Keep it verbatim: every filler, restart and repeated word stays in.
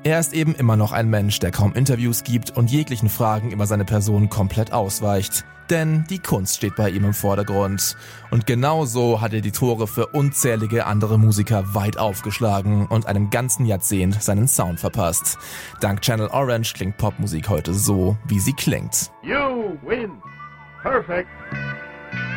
Er ist eben immer noch ein Mensch, der kaum Interviews gibt und jeglichen Fragen über seine Person komplett ausweicht. Denn die Kunst steht bei ihm im Vordergrund. Und genau so hat er die Tore für unzählige andere Musiker weit aufgeschlagen und einem ganzen Jahrzehnt seinen Sound verpasst. Dank Channel Orange klingt Popmusik heute so, wie sie klingt. You win. Perfect.